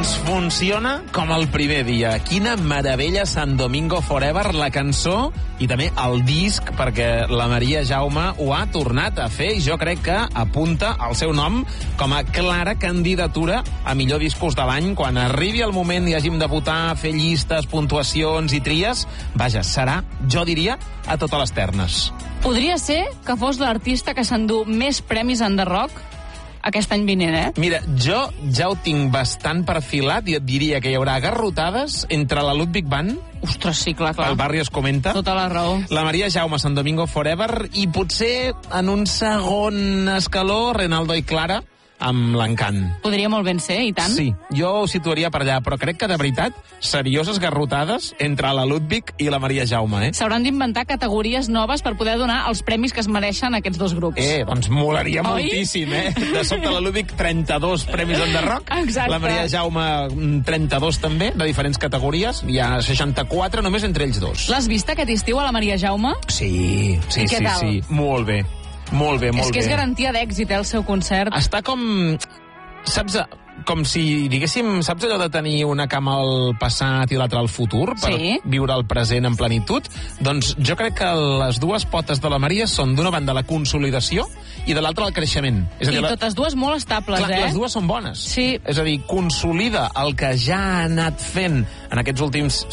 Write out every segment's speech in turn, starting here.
Doncs funciona com el primer dia. Quina meravella, San Domingo Forever, la cançó i també el disc, perquè la Maria Jaume ho ha tornat a fer i jo crec que apunta el seu nom com a clara candidatura a millor discos de l'any. Quan arribi el moment i hàgim de votar, fer llistes, puntuacions i tries, vaja, serà, jo diria, a totes les ternes. Podria ser que fos l'artista que s'endú més premis en The Rock aquest any vinent, eh? Mira, jo ja ho tinc bastant perfilat i et diria que hi haurà garrotades entre la Ludwig Band, Ostres, sí, clar. el barri es comenta, Tota la raó. la Maria Jaume, San Domingo Forever, i potser en un segon escaló Renaldo i Clara, amb l'Encant. Podria molt ben ser, i tant. Sí, jo ho situaria per allà, però crec que de veritat, serioses garrotades entre la Ludwig i la Maria Jaume, S'hauran d'inventar categories noves per poder donar els premis que es mereixen aquests dos grups. Doncs molaria Oi? moltíssim, De sobte la Ludwig, 32 premis en The Rock. Exacte. La Maria Jaume, 32 també, de diferents categories. Hi ha 64 només entre ells dos. L'has vist aquest estiu a la Maria Jaume? Sí. I què tal? Sí. Molt bé. Molt bé. És que és garantia d'èxit, el seu concert. Està com... Saps, com si, diguéssim, saps allò de tenir una cama al passat i l'altra al futur per viure el present en plenitud? Doncs jo crec que les dues potes de la Maria són d'una banda la consolidació i de l'altra el creixement. És a dir, totes dues molt estables, clar, les dues són bones. Sí. És a dir, consolida el que ja ha anat fent en aquests últims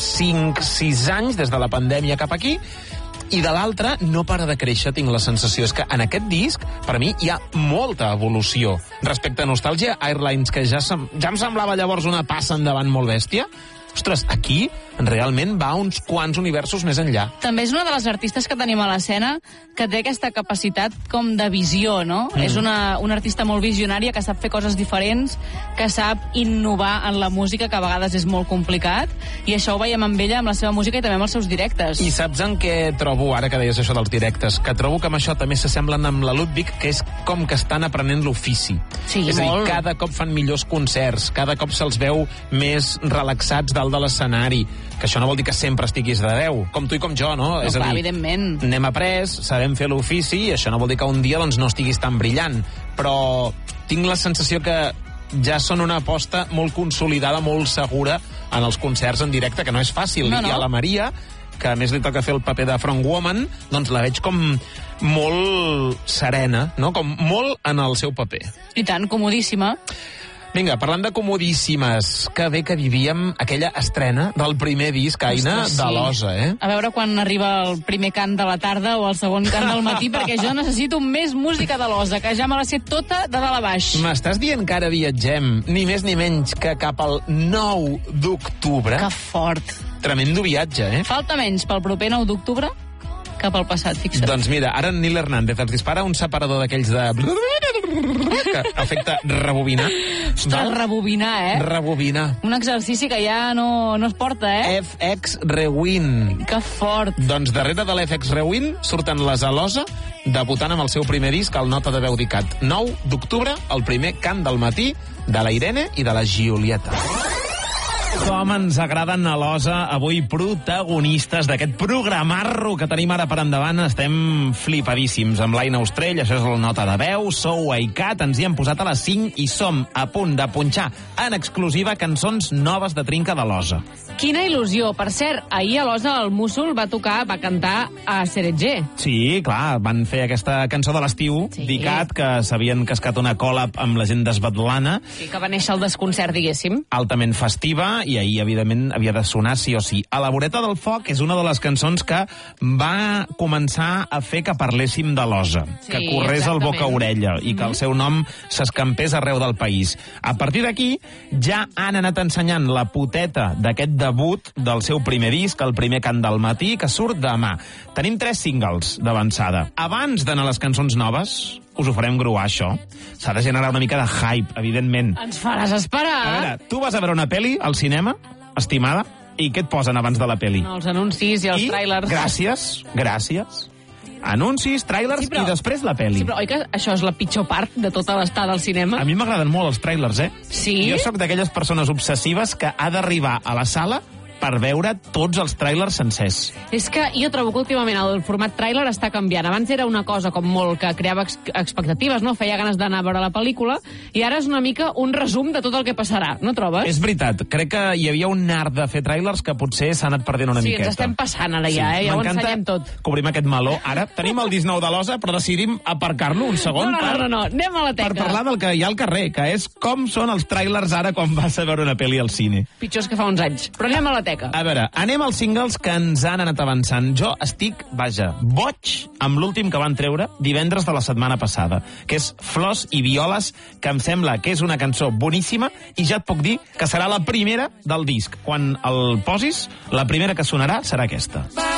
5-6 anys, des de la pandèmia cap aquí, i de l'altra no para de créixer, tinc la sensació. És que en aquest disc, per mi, hi ha molta evolució. Respecte a Nostàlgia Airlines, que ja em semblava llavors una passa endavant molt bèstia, ostres, aquí realment va uns quants universos més enllà. També és una de les artistes que tenim a l'escena que té aquesta capacitat com de visió, no? És una artista molt visionària que sap fer coses diferents, que sap innovar en la música, que a vegades és molt complicat, i això ho veiem amb ella, amb la seva música i també amb els seus directes. I saps en què trobo, ara que deies això dels directes, que trobo que amb això també s'assemblen amb la Ludwig, que és com que estan aprenent l'ofici. Sí, és a dir, molt. cada cop fan millors concerts, cada cop se'ls veu més relaxats dalt de l'escenari, que això no vol dir que sempre estiguis de 10, com tu i com jo, no? És a dir, evidentment. N'hem après, sabem fer l'ofici, i això no vol dir que un dia doncs, no estiguis tan brillant, però tinc la sensació que ja són una aposta molt consolidada, molt segura en els concerts en directe, que no és fàcil. No. I a la Maria, que a més li toca fer el paper de frontwoman, doncs la veig com molt serena, no? Com molt en el seu paper. I tant, comodíssima. Vinga, parlant de comodíssimes, que bé que vivíem aquella estrena del primer disc, Aina, Ostres, sí. de l'Osa, A veure quan arriba el primer cant de la tarda o el segon cant del matí, perquè jo necessito més música de l'Osa, que ja me la sé tota de dalt a baix. M'estàs dient que ara viatgem, ni més ni menys que cap al 9 d'octubre? Que fort. Tremendo viatge, Falta menys pel proper 9 d'octubre cap al passat, fixa't. Doncs mira, ara en Nil Hernández ens dispara un separador d'aquells de... que afecta rebobinar. Ostres, rebobinar, Rebobinar. Un exercici que ja no es porta, FX Rewind. Que fort. Doncs darrere de l'FX Rewind surten les Alosa debutant amb el seu primer disc, el Nota de Veu Dicat. 9 d'octubre, el primer cant del matí de la Irene i de la Giulietta. Com ens agraden a l'Osa, avui protagonistes d'aquest programarro que tenim ara per endavant. Estem flipadíssims amb l'Aina Ostrell, això és el Nota de Veu, Sou Aicat, ens hi hem posat a les 5 i som a punt de punxar en exclusiva cançons noves de Trinca de l'Osa. Quina il·lusió. Per cert, ahir a l'Osa el Músol va cantar a Serengé. Sí, clar, van fer aquesta cançó de l'estiu, Dicat, que s'havien cascat una collab amb la gent d'Esbatlana. Sí, que va néixer el desconcert, diguéssim. Altament festiva, i ahir, evidentment, havia de sonar sí o sí. A la voreta del foc és una de les cançons que va començar a fer que parléssim de l'Osa, que corrés el boca a orella i que el seu nom s'escampés arreu del país. A partir d'aquí, ja han anat ensenyant la poteta d'aquest debut del seu primer disc, el primer cant del matí, que surt demà. Tenim 3 singles d'avançada. Abans d'anar a les cançons noves, us ho farem gruar, això. S'ha de generar una mica de hype, evidentment. Ens faràs esperar. A veure, tu vas a veure una pel·li al cinema, estimada, i què et posen abans de la pel·li? No, els anuncis i els tràilers. Gràcies. Anuncis, tràilers i després la pel·li. Sí, però oi que això és la pitjor part de tota l'estada al cinema? A mi m'agraden molt els tràilers, Sí? Jo sóc d'aquelles persones obsessives que ha d'arribar a la sala per veure tots els tràilers sencers. És que jo trobo que últimament el format tràiler està canviant. Abans era una cosa com molt que creava expectatives, no? Feia ganes d'anar a veure la pel·lícula, i ara és una mica un resum de tot el que passarà, no trobes? És veritat, crec que hi havia un art de fer tràilers que potser s'ha anat perdent una miqueta. Sí, ens estem passant ara ja, ja ho ensenyem tot. Cobrim aquest meló. Ara tenim el 19 de l'Osa, però decidim aparcar-lo un segon No, anem a la teca. per parlar del que hi ha al carrer, que és com són els tràilers ara quan vas a veure una pel·li al cine. Pitjors que fa uns anys. Però anem a la teca. A veure, anem als singles que ens han anat avançant. Jo estic, boig amb l'últim que van treure divendres de la setmana passada, que és Flors i Violes, que em sembla que és una cançó boníssima, i ja et puc dir que serà la primera del disc. Quan el posis, la primera que sonarà serà aquesta.